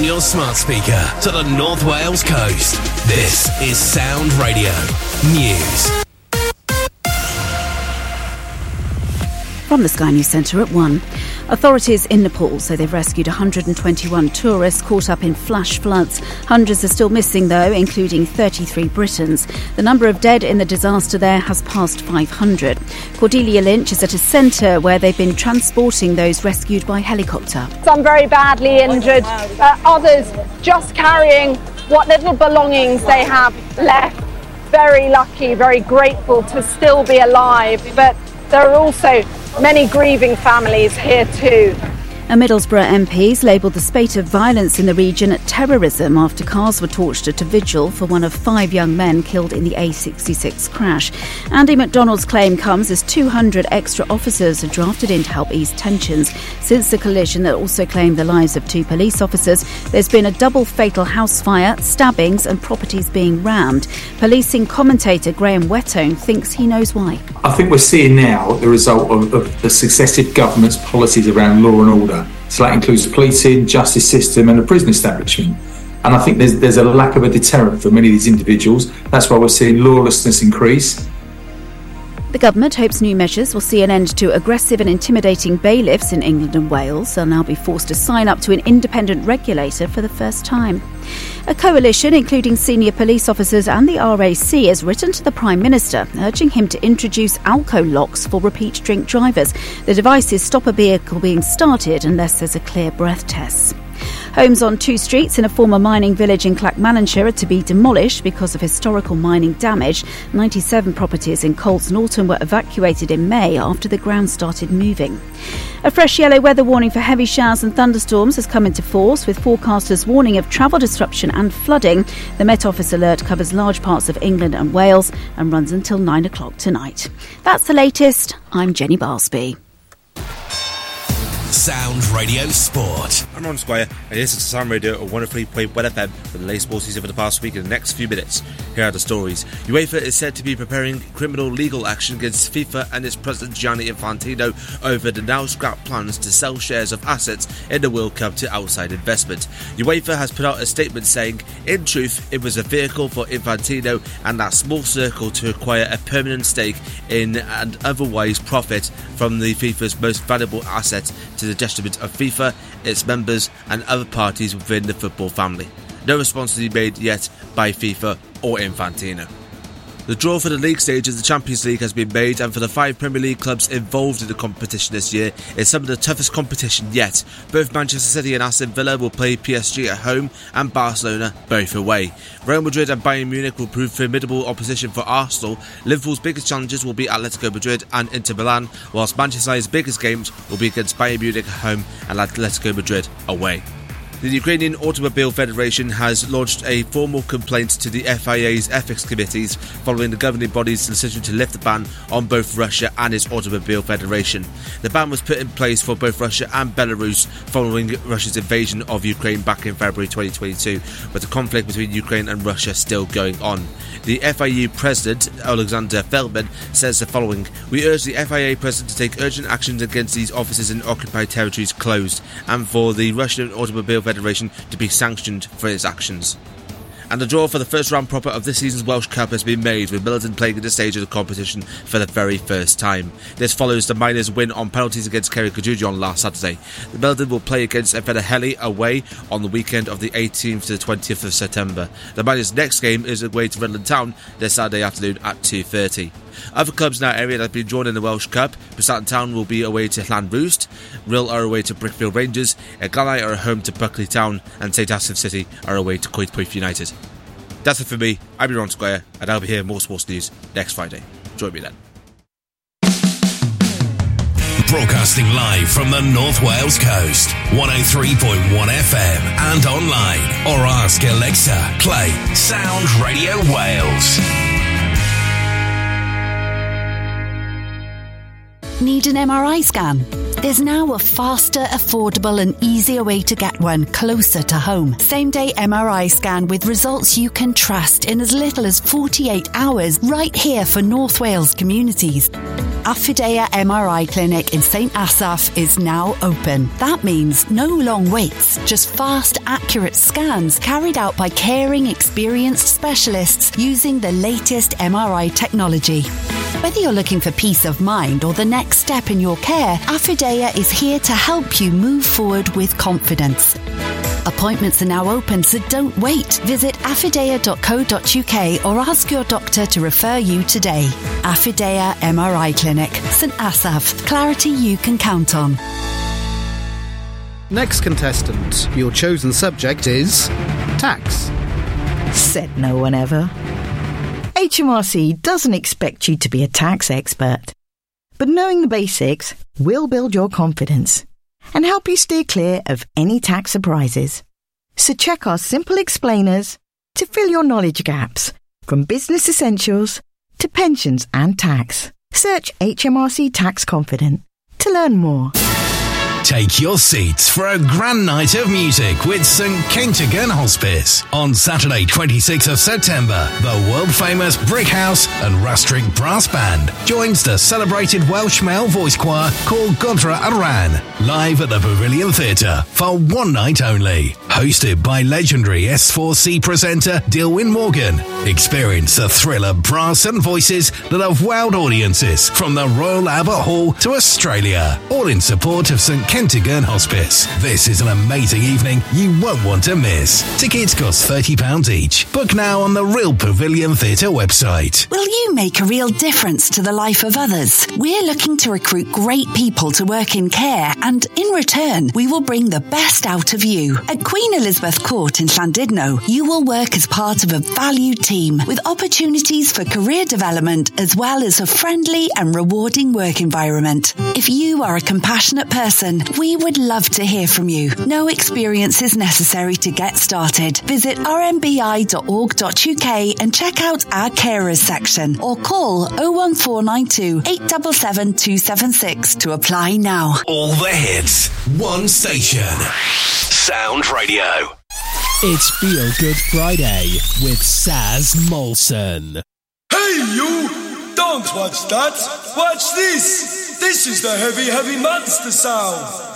on your smart speaker to the North Wales coast. This is Sound Radio News. From the Sky News Centre at 1. Authorities in Nepal say they've rescued 121 tourists caught up in flash floods. Hundreds are still missing, though, including 33 Britons. The number of dead in the disaster there has passed 500. Cordelia Lynch is at a centre where they've been transporting those rescued by helicopter. Some very badly injured, others just carrying what little belongings they have left. Very lucky, very grateful to still be alive, but there are also many grieving families here too. A Middlesbrough MP's labelled the spate of violence in the region terrorism after cars were torched at a vigil for one of 5 young men killed in the A66 crash. Andy McDonald's claim comes as 200 extra officers are drafted in to help ease tensions. Since the collision that also claimed the lives of 2 police officers, there's been a double fatal house fire, stabbings and properties being rammed. Policing commentator Graham Whettone thinks he knows why. I think we're seeing now the result of the successive government's policies around law and order. So that includes the policing, justice system and the prison establishment. And I think there's a lack of a deterrent for many of these individuals. That's why we're seeing lawlessness increase. The government hopes new measures will see an end to aggressive and intimidating bailiffs in England and Wales. They'll now be forced to sign up to an independent regulator for the first time. A coalition, including senior police officers and the RAC, has written to the Prime Minister, urging him to introduce alco locks for repeat drink drivers. The devices stop a vehicle being started unless there's a clear breath test. Homes on 2 streets in a former mining village in Clackmannanshire are to be demolished because of historical mining damage. 97 properties in Coles Norton were evacuated in May after the ground started moving. A fresh yellow weather warning for heavy showers and thunderstorms has come into force, with forecasters warning of travel disruption and flooding. The Met Office alert covers large parts of England and Wales and runs until 9 o'clock tonight. That's the latest. I'm Jenny Barsby. Sound Radio Sport. I'm Ron Squire, and this is Sound Radio at 103.1 FM for the latest sports season for the past week. In the next few minutes, here are the stories. UEFA is said to be preparing criminal legal action against FIFA and its president Gianni Infantino over the now scrapped plans to sell shares of assets in the World Cup to outside investment. UEFA has put out a statement saying, in truth, it was a vehicle for Infantino and that small circle to acquire a permanent stake in and otherwise profit from the FIFA's most valuable asset to the detriment of FIFA, its members and other parties within the football family. No response to be made yet by FIFA or Infantino. The draw for the league stage of the Champions League has been made, and for the 5 Premier League clubs involved in the competition this year, it's some of the toughest competition yet. Both Manchester City and Aston Villa will play PSG at home and Barcelona both away. Real Madrid and Bayern Munich will prove formidable opposition for Arsenal. Liverpool's biggest challenges will be Atletico Madrid and Inter Milan, whilst Manchester United's biggest games will be against Bayern Munich at home and Atletico Madrid away. The Ukrainian Automobile Federation has launched a formal complaint to the FIA's ethics committees following the governing body's decision to lift the ban on both Russia and its Automobile Federation. The ban was put in place for both Russia and Belarus following Russia's invasion of Ukraine back in February 2022, with the conflict between Ukraine and Russia still going on. The FIU President, Alexander Feldman, says the following: "We urge the FIA President to take urgent actions against these offices in occupied territories closed, and for the Russian Automobile Federation to be sanctioned for its actions." And the draw for the first round proper of this season's Welsh Cup has been made, with Middleton playing at this stage of the competition for the very first time. This follows the Miners' win on penalties against Cerrig Cajujon last Saturday. The Middleton will play against Featherhelly away on the weekend of the 18th to the 20th of September. The Miners' next game is away to Redland Town this Saturday afternoon at 2:30. Other clubs in our area that have been drawn in the Welsh Cup: Prestatyn Town will be away to Llan Roost, Rhyl are away to Brickfield Rangers, Eglannau are home to Buckley Town, and St Asaph City are away to Coedpoeth United. That's it for me. I'm Ron Squire, and I'll be here with more sports news next Friday. Join me then. Broadcasting live from the North Wales coast, 103.1 FM and online, or ask Alexa, play Sound Radio Wales. Need an MRI scan? There's now a faster, affordable and easier way to get one closer to home. Same-day MRI scan with results you can trust in as little as 48 hours, right here for North Wales communities. Affidea MRI Clinic in St Asaph is now open. That means no long waits, just fast, accurate scans carried out by caring, experienced specialists using the latest MRI technology. Whether you're looking for peace of mind or the next step in your care, Affidea is here to help you move forward with confidence. Appointments are now open, so don't wait. Visit affidea.co.uk or ask your doctor to refer you today. Affidea MRI Clinic, St Asaph. Clarity you can count on. Next contestant, your chosen subject is tax. Said no one ever. HMRC doesn't expect you to be a tax expert, but knowing the basics will build your confidence and help you steer clear of any tax surprises. So check our simple explainers to fill your knowledge gaps, from business essentials to pensions and tax. Search HMRC Tax Confident to learn more. Take your seats for a grand night of music with St Kentigern Hospice. On Saturday 26th of September, the world-famous Brick House and Rastrick Brass Band joins the celebrated Welsh male voice choir called Godra Aran, live at the Pavilion Theatre for one night only. Hosted by legendary S4C presenter Dilwyn Morgan. Experience the thrill of brass and voices that have wowed audiences from the Royal Albert Hall to Australia. All in support of St Kentigern Hospice. This is an amazing evening you won't want to miss. Tickets cost £30 each. Book now on the Real Pavilion Theatre website. Will you make a real difference to the life of others? We're looking to recruit great people to work in care, and in return, we will bring the best out of you. At Queen Elizabeth Court in Llandudno, you will work as part of a valued team with opportunities for career development as well as a friendly and rewarding work environment. If you are a compassionate person, we would love to hear from you. No experience is necessary to get started. Visit rmbi.org.uk and check out our carers section, or call 01492 877 276 to apply now. All the hits, one station. Sound Radio. It's Feel Good Friday with Saz Molson. Hey you! Don't watch that! Watch this! This is the heavy monster sound!